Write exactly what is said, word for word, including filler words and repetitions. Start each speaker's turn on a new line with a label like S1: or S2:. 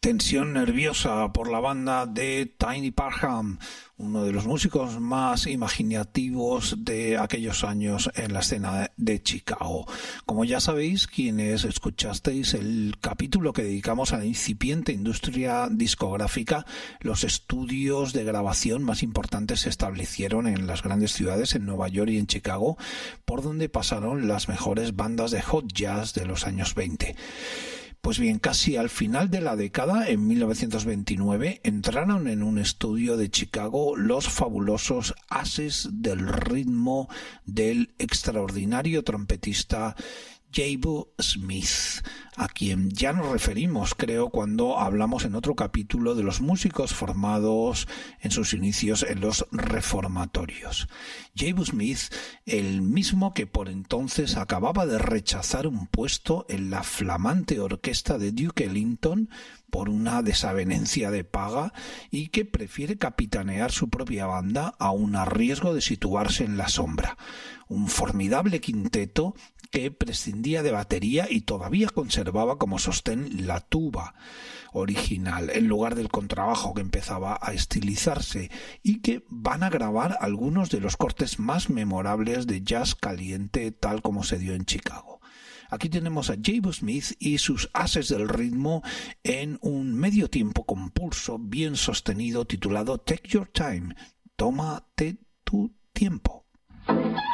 S1: tensión nerviosa por la banda de Tiny Parham, uno de los músicos más imaginativos de aquellos años en la escena de Chicago. Como ya sabéis, quienes escuchasteis el capítulo que dedicamos a la incipiente industria discográfica, los estudios de grabación más importantes se establecieron en las grandes ciudades, en Nueva York y en Chicago, por donde pasaron las mejores bandas de hot jazz de los años veinte. Pues bien, casi al final de la década, en mil novecientos veintinueve, entraron en un estudio de Chicago los fabulosos ases del ritmo del extraordinario trompetista J-Bu Smith, a quien ya nos referimos, creo, cuando hablamos en otro capítulo de los músicos formados en sus inicios en los reformatorios. J-Bu Smith, el mismo que por entonces acababa de rechazar un puesto en la flamante orquesta de Duke Ellington por una desavenencia de paga y que prefiere capitanear su propia banda aun a riesgo de situarse en la sombra. Un formidable quinteto que prescindía de batería y todavía conservaba como sostén la tuba original en lugar del contrabajo que empezaba a estilizarse, y que van a grabar algunos de los cortes más memorables de jazz caliente tal como se dio en Chicago. Aquí tenemos a J-Bu Smith y sus ases del ritmo en un medio tiempo con pulso bien sostenido titulado Take Your Time, tómate tu tiempo.